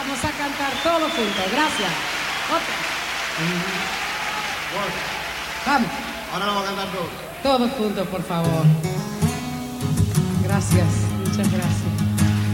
Vamos a cantar todos juntos. Gracias. Otra. Vamos. Ahora lo vamos a cantar todos. Todos juntos, por favor. Gracias. Muchas gracias.